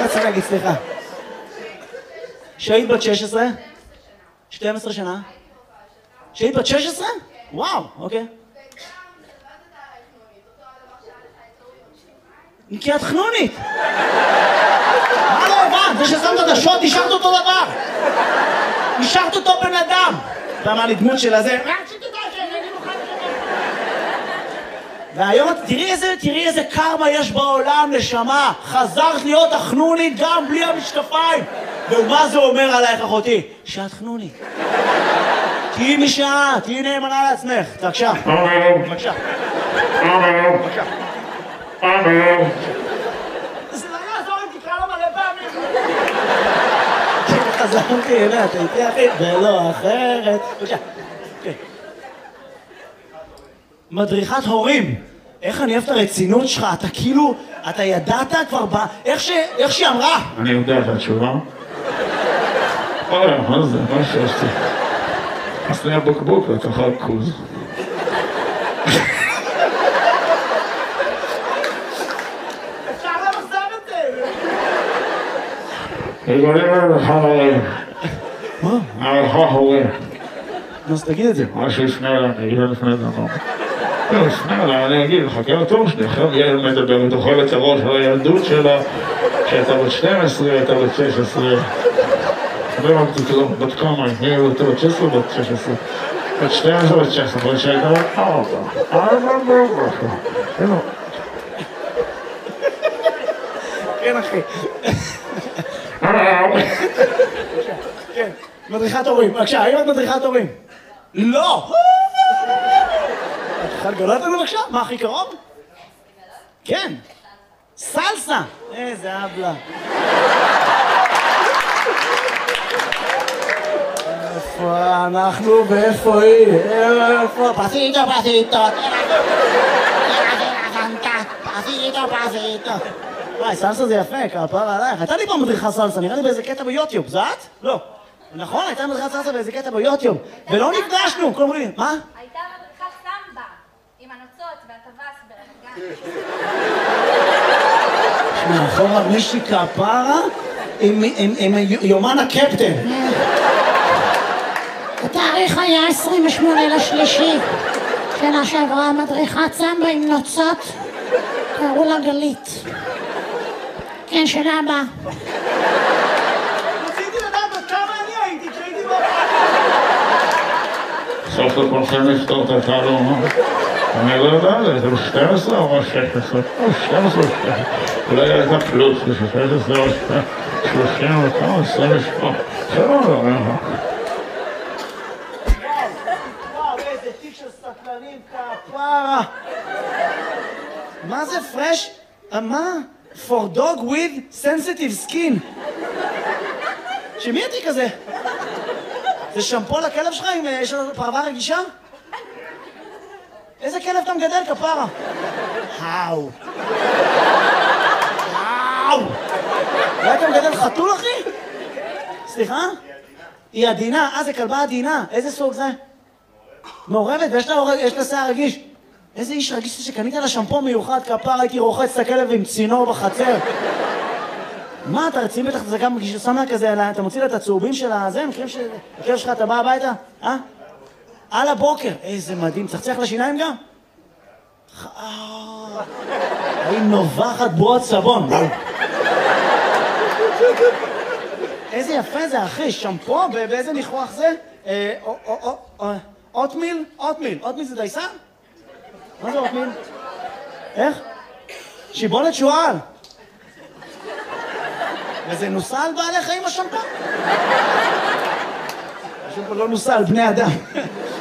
רציתי להגיד, סליחה. שהיית בת 16? 12 שנה? שהיית בת 16? וואו, אוקיי. כי את חנונית. מה לא הבנת? זה ששמת את השוט, נשארת אותו דבר. נשארת אותו בן אדם. אתה אמר לי דמות של הזה. והיום תראי איזה קרמה יש בעולם, נשמה. חזרת להיות החנונית גם בלי המשקפיים. ומה זה אומר עלייך, אחותי? שאת חנונית. תהיי משעה, תהיי נאמנה לעצמך. בבקשה. בבקשה. בבקשה. זה לא יעזור אם תקרא לו מלא פעמים. חזרתי אליה, אתה איתי אחי, ולא אחרת. בבקשה. מדריכת הורים. איך אני אוהב את הרצינות שלך, אתה כאילו, אתה ידעת כבר, איך שהיא אמרה. אני יודע את התשובה. אוי, מה זה? מה שעשתי? עשתי הבוקבוק לתוכל קוז. אפשר למחזר את זה. יגולים לך הורים. מה? לך הורים. אז תגיד את זה. מה שיפנה אליי, אני אגיד לפני דבר. לא, יפנה אליי, אני אגיד, חכה לתור שלי, אחר ילד מדבר, היא תאכל את הראש על הילדות שלה, שהייתה בת 12, הייתה בת 16. לא אמרתי כלום, בת כמה, היא הייתה בת 16 בת 16. בת 12 בת 16, בת שהייתה בת 4. כן, אחי. כן, מדריכת הורים. בבקשה, האם את מדריכת הורים? לא! את יכולה לגלות לנו בבקשה? מה הכי קרוב? כן. סלסה! איזה אבלה. איפה אנחנו ואיפה היא? איפה? פסיטו, פסיטו. פסיטו. וואי, סלסה זה יפה, כפרה עלייך. הייתה לי פעם מדריכה סלסה, נראה לי באיזה קטע ביוטיוב, זה את? לא. נכון, הייתה מדריכת סלסה באיזה קטע ביוטיוב. ולא נפגשנו, כל אומרים, מה? הייתה מדריכת סמבה, עם הנוצות והטווס ברמת גן. מאחורה מישהי כפרה עם יומן הקפטן. התאריך היה 28/3. שנה שעברה מדריכת סמבה עם נוצות, קראו לה גלית. כן, שנה הבאה. רציתי לדעת עד כמה אני הייתי כשהייתי בבית. סוף לכולכם לפתור את התעלום, אני לא יודע, זה 12 או 16? 12 או 16. אולי הייתה פלוס, 16 או 30 או כמה, 28. זה לא יודע. וואו, איזה תיק של סטלנים, כפרה. מה זה פרש? מה? For dog with sensitive skin. שמי התיק הזה? זה שמפו לכלב שלך אם יש לו פרווה רגישה? איזה כלב אתה מגדל, כפרה? האו. האו. אולי אתה מגדל חתול, אחי? סליחה? היא עדינה. זה כלבה עדינה. איזה סוג זה? מעורבת, ויש לה שיער רגיש. איזה איש רגיש שקנית לה שמפו מיוחד, כפרה, הייתי רוחץ את הכלב עם צינור בחצר. מה, אתה רציני בטח, זה גם כששם לה כזה, אתה מוציא לה את הצהובים של הזה, מכירים שהכלב שלך, אתה בא הביתה? על הבוקר. איזה מדהים, צחצח לשיניים גם? היא נובחת בועות סבון. איזה יפה זה, אחי, שמפו, באיזה ניחוח זה? אוטמיל? אוטמיל זה דייסה? מה זה אוטמיל? איך? שיבולת שועל. וזה נוסע על בעלי חיים השמפו? השמפו לא נוסע על בני אדם.